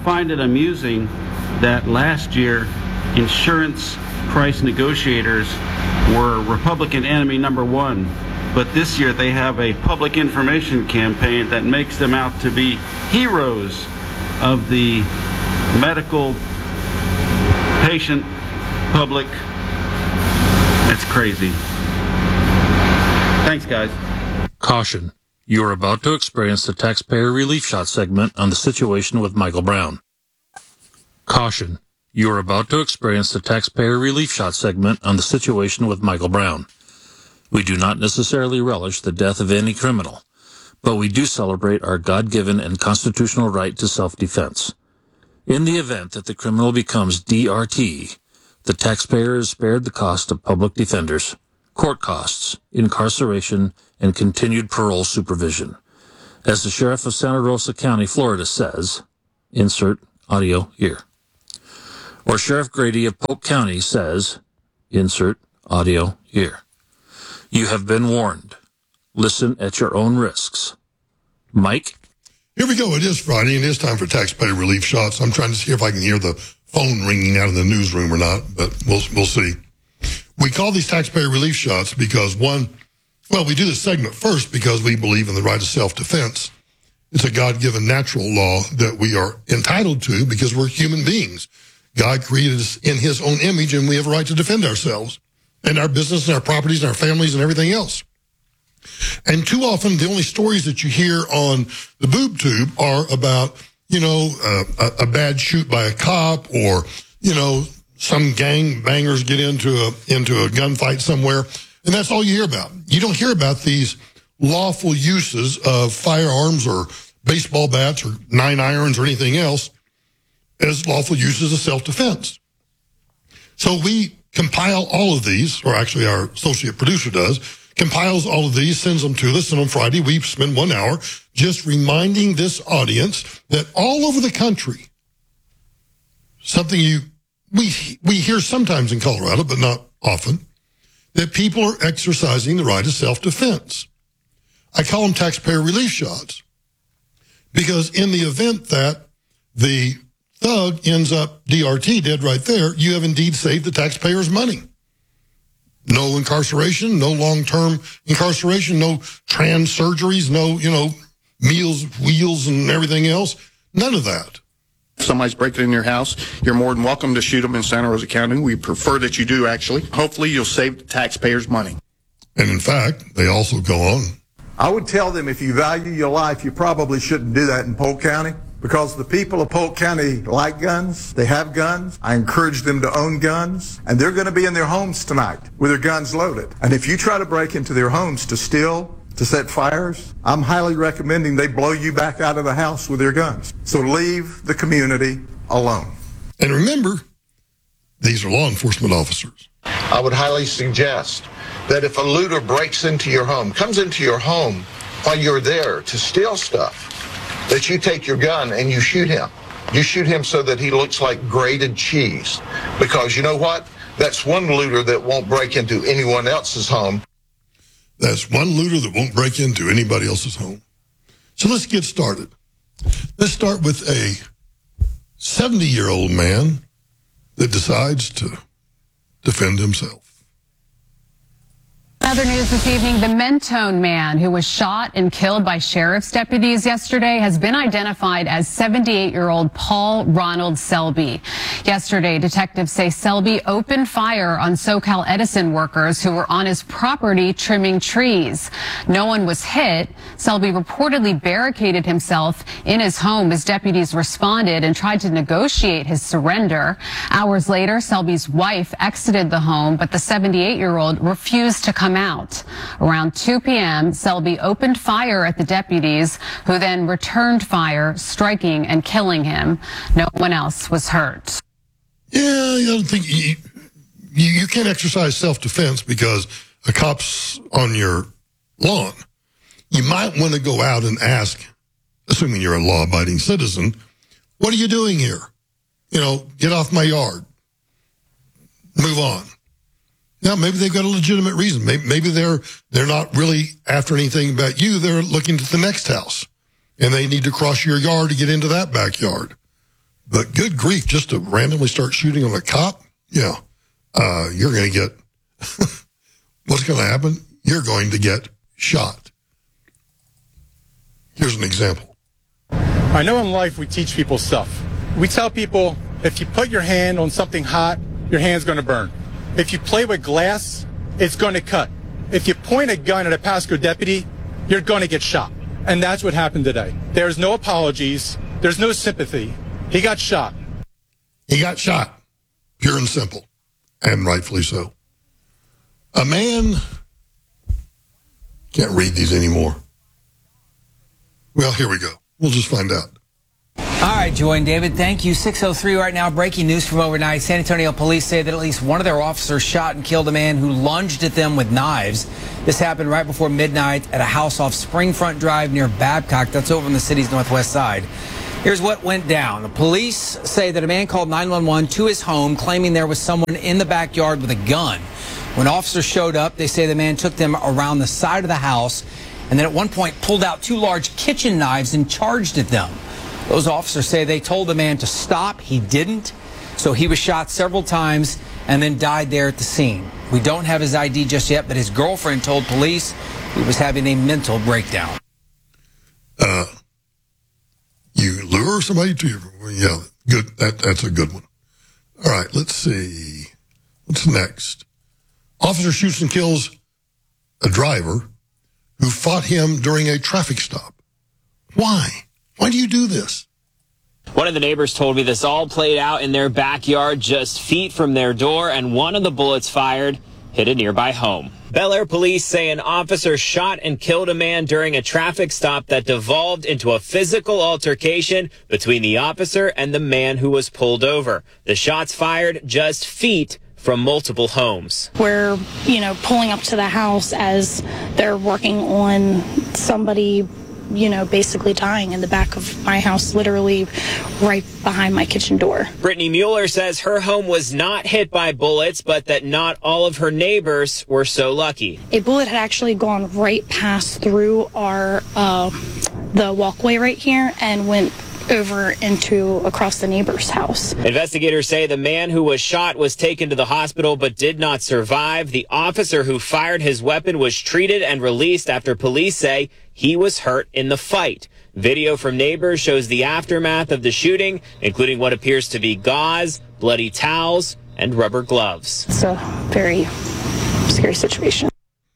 find it amusing that last year insurance price negotiators were Republican enemy number one, but this year they have a public information campaign that makes them out to be heroes of the medical patient public. It's crazy. Thanks, guys. Caution. You are about to experience the Taxpayer Relief Shot segment on the situation with Michael Brown. Caution. You are about to experience the Taxpayer Relief Shot segment on the situation with Michael Brown. We do not necessarily relish the death of any criminal, but we do celebrate our God-given and constitutional right to self-defense. In the event that the criminal becomes DRT, the taxpayer is spared the cost of public defenders, court costs, incarceration, and continued parole supervision. As the Sheriff of Santa Rosa County, Florida says, insert audio here. Or Sheriff Grady of Polk County says, insert audio here. You have been warned. Listen at your own risks. Mike? Here we go. It is Friday, and it is time for Taxpayer Relief Shots. I'm trying to see if I can hear the phone ringing out of the newsroom or not, but we'll see. We call these Taxpayer Relief Shots because, we do this segment first because we believe in the right of self-defense. It's a God-given natural law that we are entitled to because we're human beings. God created us in his own image, and we have a right to defend ourselves and our business and our properties and our families and everything else. And too often, the only stories that you hear on the boob tube are about, a bad shoot by a cop or, some gang bangers get into a gunfight somewhere. And that's all you hear about. You don't hear about these lawful uses of firearms or baseball bats or 9-irons or anything else as lawful uses of self-defense. So we compile all of these, or actually our associate producer does, compiles all of these, sends them to us, and on Friday we spend 1 hour just reminding this audience that all over the country, something we hear sometimes in Colorado, but not often, that people are exercising the right of self-defense. I call them taxpayer relief shots because in the event that the thug ends up DRT, dead right there, you have indeed saved the taxpayer's money. No incarceration, no long-term incarceration, no trans surgeries, no, meals, wheels, and everything else. None of that. If somebody's breaking in your house, you're more than welcome to shoot them in Santa Rosa County. We prefer that you do, actually. Hopefully, you'll save the taxpayers money. And in fact, they also go on. I would tell them if you value your life, you probably shouldn't do that in Polk County because the people of Polk County like guns. They have guns. I encourage them to own guns. And they're going to be in their homes tonight with their guns loaded. And if you try to break into their homes to steal, to set fires, I'm highly recommending they blow you back out of the house with their guns. So leave the community alone. And remember, these are law enforcement officers. I would highly suggest that if a looter breaks into your home, comes into your home while you're there to steal stuff, that you take your gun and you shoot him. You shoot him so that he looks like grated cheese. Because you know what? That's one looter that won't break into anyone else's home. That's one looter that won't break into anybody else's home. So let's get started. Let's start with a 70-year-old man that decides to defend himself. Other news this evening, the Mentone man who was shot and killed by sheriff's deputies yesterday has been identified as 78-year-old Paul Ronald Selby. Yesterday, detectives say Selby opened fire on SoCal Edison workers who were on his property trimming trees. No one was hit. Selby reportedly barricaded himself in his home as deputies responded and tried to negotiate his surrender. Hours later, Selby's wife exited the home, but the 78-year-old refused to come out. Around 2 p.m., Selby opened fire at the deputies, who then returned fire, striking and killing him. No one else was hurt. Yeah, I don't think you can't exercise self-defense because a cop's on your lawn. You might want to go out and ask, assuming you're a law-abiding citizen, what are you doing here? Get off my yard. Move on. Now, maybe they've got a legitimate reason. Maybe they're not really after anything about you. They're looking to the next house, and they need to cross your yard to get into that backyard. But good grief, just to randomly start shooting on a cop, yeah, you're going to get, what's going to happen? You're going to get shot. Here's an example. I know in life we teach people stuff. We tell people, if you put your hand on something hot, your hand's going to burn. If you play with glass, it's going to cut. If you point a gun at a Pasco deputy, you're going to get shot. And that's what happened today. There's no apologies. There's no sympathy. He got shot. He got shot. Pure and simple. And rightfully so. A man, can't read these anymore. Well, here we go. We'll just find out. All right, Joy and David, thank you. 6:03 right now. Breaking news from overnight. San Antonio police say that at least one of their officers shot and killed a man who lunged at them with knives. This happened right before midnight at a house off Springfront Drive near Babcock. That's over on the city's northwest side. Here's what went down. The police say that a man called 911 to his home claiming there was someone in the backyard with a gun. When officers showed up, they say the man took them around the side of the house and then at one point pulled out two large kitchen knives and charged at them. Those officers say they told the man to stop. He didn't. So he was shot several times and then died there at the scene. We don't have his ID just yet, but his girlfriend told police he was having a mental breakdown. You lure somebody to your, yeah, good. That's a good one. All right, let's see. What's next? Officer shoots and kills a driver who fought him during a traffic stop. Why? Why do you do this? One of the neighbors told me this all played out in their backyard just feet from their door, and one of the bullets fired hit a nearby home. Bel Air police say an officer shot and killed a man during a traffic stop that devolved into a physical altercation between the officer and the man who was pulled over. The shots fired just feet from multiple homes. We're, pulling up to the house as they're working on somebody, basically dying in the back of my house, literally right behind my kitchen door. Brittany Mueller says her home was not hit by bullets, but that not all of her neighbors were so lucky. A bullet had actually gone right past through the walkway right here and went over into across the neighbor's house. Investigators say the man who was shot was taken to the hospital but did not survive. The officer who fired his weapon was treated and released after police say he was hurt in the fight. Video from neighbors shows the aftermath of the shooting, including what appears to be gauze, bloody towels, and rubber gloves. It's a very scary situation.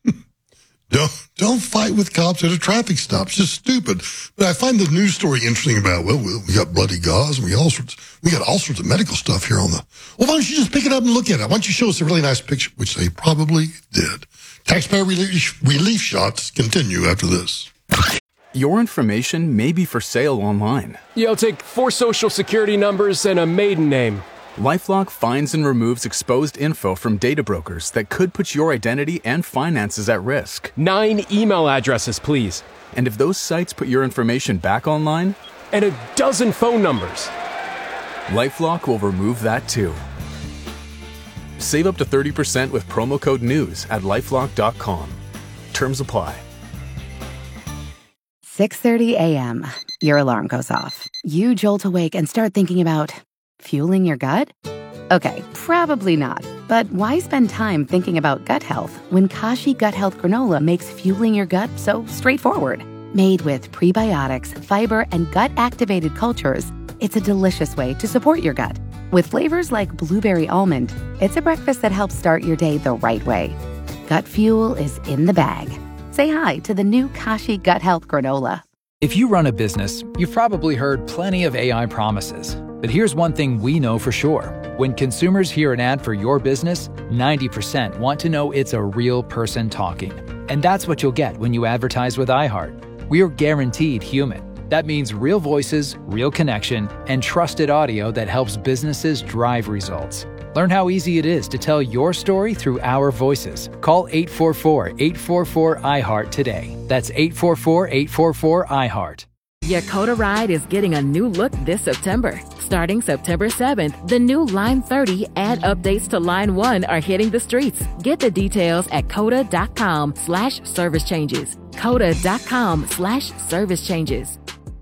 Don't fight with cops at a traffic stop. It's just stupid. But I find the news story interesting about, we got bloody gauze and we got all sorts of medical stuff here on the, well, why don't you just pick it up and look at it? Why don't you show us a really nice picture, which they probably did. Taxpayer relief shots continue after this. Your information may be for sale online. I'll take 4 social security numbers and a maiden name. LifeLock finds and removes exposed info from data brokers that could put your identity and finances at risk. 9 email addresses, please. And if those sites put your information back online? And a dozen phone numbers. LifeLock will remove that too. Save up to 30% with promo code NEWS at LifeLock.com. Terms apply. 6:30 a.m. Your alarm goes off. You jolt awake and start thinking about fueling your gut? Okay, probably not. But why spend time thinking about gut health when Kashi Gut Health Granola makes fueling your gut so straightforward? Made with prebiotics, fiber, and gut-activated cultures, it's a delicious way to support your gut. With flavors like blueberry almond, it's a breakfast that helps start your day the right way. Gut fuel is in the bag. Say hi to the new Kashi Gut Health Granola. If you run a business, you've probably heard plenty of AI promises. But here's one thing we know for sure. When consumers hear an ad for your business, 90% want to know it's a real person talking. And that's what you'll get when you advertise with iHeart. We are guaranteed human. That means real voices, real connection, and trusted audio that helps businesses drive results. Learn how easy it is to tell your story through our voices. Call 844-844-iHeart today. That's 844-844-iHeart. Yakota Ride is getting a new look this September. Starting September 7th, the new Line 30 and updates to Line 1 are hitting the streets. Get the details at COTA.com/service changes. COTA.com/service changes.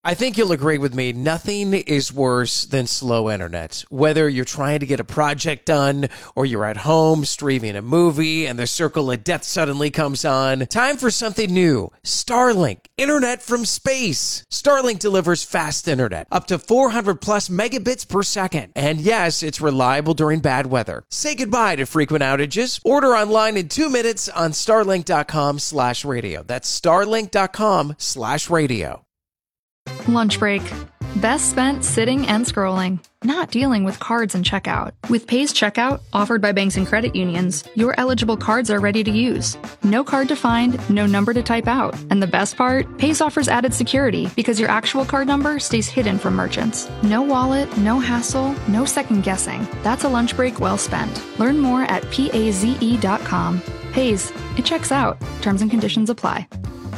I think you'll agree with me. Nothing is worse than slow internet. Whether you're trying to get a project done or you're at home streaming a movie and the circle of death suddenly comes on. Time for something new. Starlink. Internet from space. Starlink delivers fast internet. Up to 400 plus megabits per second. And yes, it's reliable during bad weather. Say goodbye to frequent outages. Order online in 2 minutes on starlink.com/radio. That's starlink.com/radio. Lunch break. Best spent sitting and scrolling, not dealing with cards and checkout. With Paze Checkout, offered by banks and credit unions, your eligible cards are ready to use. No card to find, no number to type out. And the best part? Paze offers added security because your actual card number stays hidden from merchants. No wallet, no hassle, no second guessing. That's a lunch break well spent. Learn more at paze.com. Paze, it checks out. Terms and conditions apply.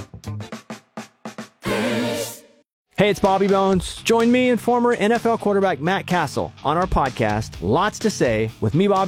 Hey, it's Bobby Bones. Join me and former NFL quarterback Matt Castle on our podcast, Lots to Say, with me, Bobby.